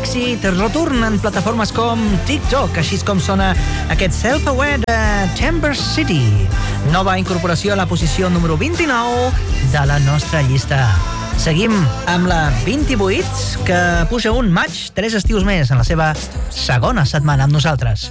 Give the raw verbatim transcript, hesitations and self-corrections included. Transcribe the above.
èxit, retorn en plataformes com TikTok, així com sona aquest Self-Aware de Chamber City. Nova incorporació a la posició número vint-i-nou de la nostra llista. Seguim amb la vint-i-vuit, que puja un maig, tres estius més, en la seva segona setmana amb nosaltres.